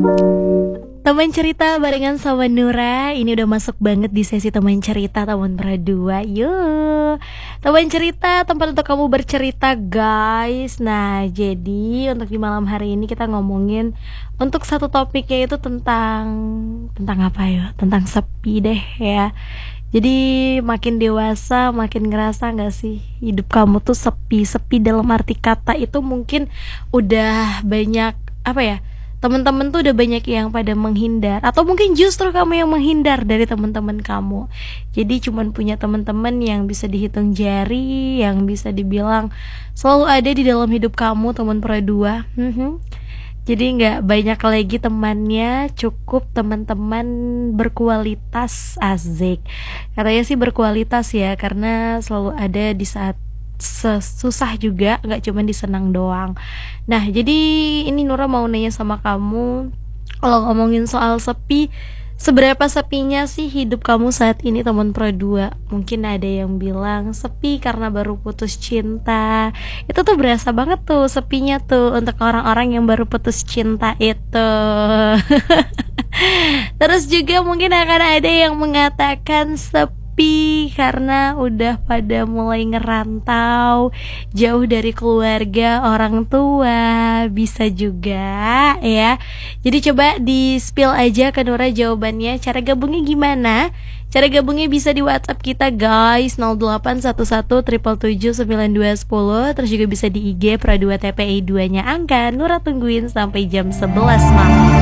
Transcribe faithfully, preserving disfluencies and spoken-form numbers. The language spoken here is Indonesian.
Teman cerita barengan sama Nura. Ini udah masuk banget di sesi teman cerita teman berdua. Yuk, teman cerita, tempat untuk kamu bercerita guys. Nah, jadi untuk di malam hari ini kita ngomongin untuk satu topiknya itu tentang Tentang apa ya? Tentang sepi deh ya. Jadi makin dewasa makin ngerasa gak sih hidup kamu tuh sepi. Sepi dalam arti kata itu mungkin udah banyak, apa ya, teman-teman tuh udah banyak yang pada menghindar, atau mungkin justru kamu yang menghindar dari teman-teman kamu. Jadi cuman punya teman-teman yang bisa dihitung jari, yang bisa dibilang selalu ada di dalam hidup kamu, teman berdua. Mhm. Jadi nggak banyak lagi temannya, cukup teman-teman berkualitas. Asik. Katanya sih berkualitas ya, karena selalu ada di saat susah juga, nggak cuma disenang doang. Nah, jadi ini Nura mau nanya sama kamu, kalau ngomongin soal sepi, seberapa sepinya sih hidup kamu saat ini teman pro dua? Mungkin ada yang bilang sepi karena baru putus cinta. Itu tuh berasa banget tuh sepinya tuh untuk orang-orang yang baru putus cinta itu. Terus juga mungkin akan ada yang mengatakan sepi karena udah pada mulai ngerantau, jauh dari keluarga, orang tua, bisa juga ya. Jadi coba di spill aja ke Nura jawabannya. Cara gabungnya gimana? Cara gabungnya bisa di WhatsApp kita guys, nol delapan satu satu tujuh tujuh tujuh sembilan dua satu nol. Terus juga bisa di I G Pro dua T P I dua nya angka. Nura tungguin sampai jam sebelas malam.